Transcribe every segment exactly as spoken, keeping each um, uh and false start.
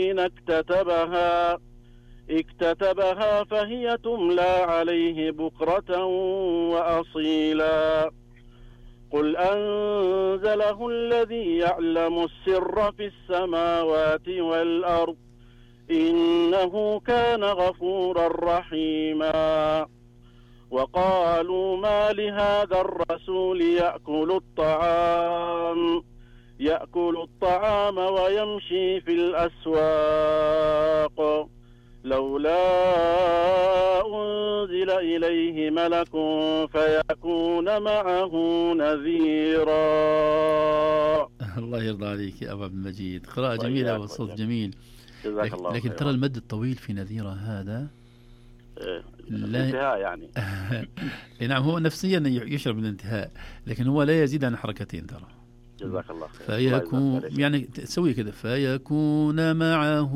حين اكتتبها اكتتبها فهي تملى عليه بكرة وأصيلا. قل أنزله الذي يعلم السر في السماوات والأرض إنه كان غفورا رحيما. وقالوا ما لهذا الرسول يأكل الطعام يأكل الطعام ويمشي في الأسواق لولا أنزل إليه ملك فيكون معه نذيرا. الله يرضى عليك يا أبا عبد المجيد، قراءة جميلة والصوت جميل. جزاك الله لكن خير. ترى المد الطويل في نذيرة هذا إيه. لا الانتهاء يعني. نعم، هو نفسيا يشعر بالانتهاء، لكن هو لا يزيد عن حركتين ترى. جزاك الله خير. فيكون يعني تسوي كده فيكون معه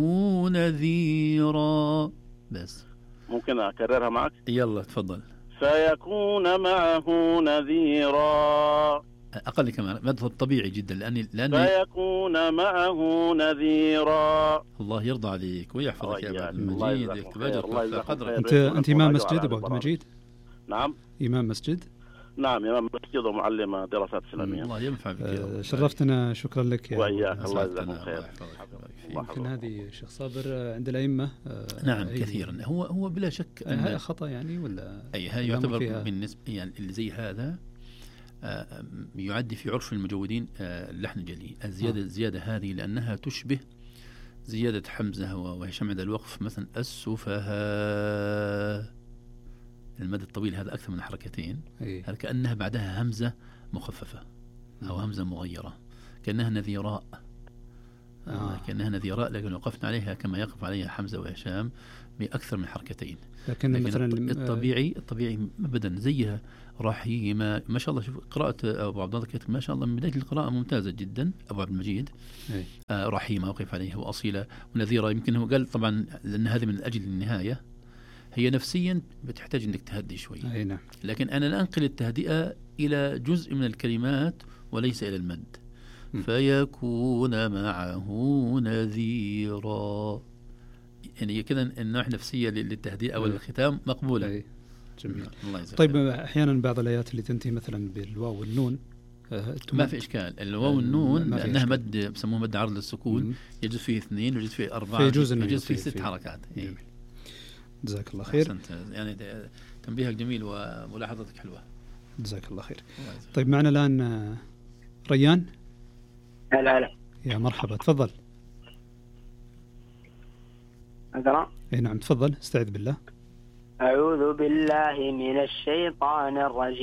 نذيرا بس. ممكن أكررها معك؟ يلا تفضل. فيكون معه نذيرا. أقل كمان مد طبيعي جدا لأني لأني فيكون معه نذيرا. الله يرضى عليك ويحفظك يا عبد المجيد، يكتب أجرك قدرك. أنت أنت إمام مسجد أبو عبد المجيد؟ نعم إمام مسجد؟ نعم إمام مسجد ومعلم دراسات إسلامية. الله ينفع بك. آه شرفتنا، شكرا لك يا وإياك، الله يجزاكم خير. يمكن هذه الشيخ صابر عند الأئمة آه نعم كثيرا. هو هو بلا شك هذا خطأ يعني ولا أي هذا يعتبر بالنسبة يعني اللي زي هذا آه يعد في عرف المجودين آه اللحن الجلي. الزيادة الزيادة هذه لأنها تشبه زيادة حمزة وهشام عند الوقف مثلا السفهاء. المد الطويل هذا أكثر من حركتين، هذا كأنها بعدها همزة مخففة أو همزة مغيرة، كأنها نذيراء. آه. كأنها نذيراء، لكن وقفنا عليها كما يقف عليها حمزة وهشام بأكثر من حركتين. لكن, لكن مثلا الطبيعي الطبيعي أبدا زيها رحيمة. ما شاء الله شوف قراءة أبو عبد الله ما شاء الله من بداية القراءة ممتازة جدا. أبو عبد المجيد آه رحيمة وقف عليها وأصيلة ونذيرة. يمكن هو قال طبعا لأن هذه من أجل النهاية، هي نفسيا بتحتاج انك تهدي شوي. نعم. لكن انا لا انقل التهدئه الى جزء من الكلمات وليس الى المد. م. فيكون معه نذيرا، يعني كذا النوع نفسيه للتهدئه والختام مقبوله. أي. جميل. الله يجزاك. طيب احيانا بعض الايات اللي تنتهي مثلا بالواو والنون أه ما في اشكال. الواو والنون لانها مد بسموه مد عرض للسكون، يجوز فيه اثنين ويجوز فيه اربعه يجوز, يجوز فيه ست فيه. حركات. جميل. جزاك الله خير. أحسنت. يعني تنبيهك جميل وملاحظتك حلوة. جزاك الله خير. طيب معنا الآن ريان. هلا هلا. يا مرحبا، تفضل. أقرأ؟ اي نعم تفضل، استعذ بالله. أعوذ بالله من الشيطان الرجيم.